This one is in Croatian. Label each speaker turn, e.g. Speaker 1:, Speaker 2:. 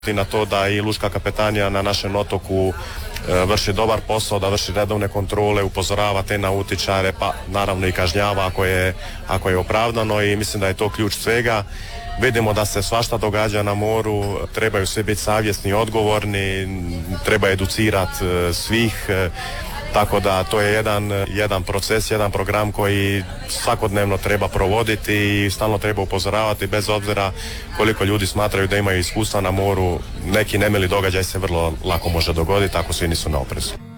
Speaker 1: i na to da i lučka kapetanija na našem otoku vrši dobar posao, da vrši redovne kontrole, upozorava te nautičare, pa naravno i kažnjava ako je opravdano, i mislim da je to ključ svega. Vidimo da se svašta događa na moru, trebaju svi biti savjesni i odgovorni, treba educirati svih, tako da to je jedan proces, jedan program koji svakodnevno treba provoditi i stalno treba upozoravati, bez obzira koliko ljudi smatraju da imaju iskustva na moru. Neki nemili događaj se vrlo lako može dogoditi ako svi nisu na oprezu.